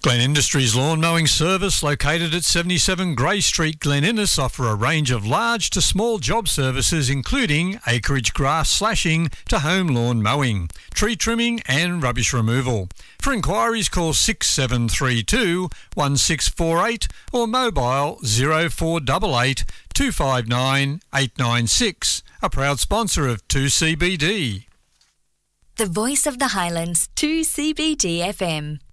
Glen Industries Lawn Mowing Service, located at 77 Grey Street, Glen Innes, offer a range of large to small job services including acreage grass slashing to home lawn mowing, tree trimming and rubbish removal. For inquiries, call 6732 1648 or mobile 0488 259 896. A proud sponsor of 2CBD. The Voice of the Highlands, 2CBD FM.